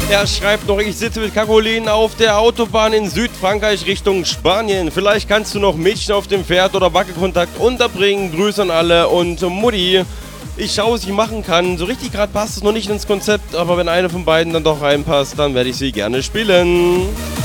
Er schreibt noch, ich sitze mit Caroline auf der Autobahn in Südfrankreich Richtung Spanien. Vielleicht kannst du noch Mädchen auf dem Pferd oder Wackelkontakt unterbringen. Grüße an alle und Mutti. Ich schaue, was ich machen kann. So richtig gerade passt es noch nicht ins Konzept, aber wenn eine von beiden dann doch reinpasst, dann werde ich sie gerne spielen.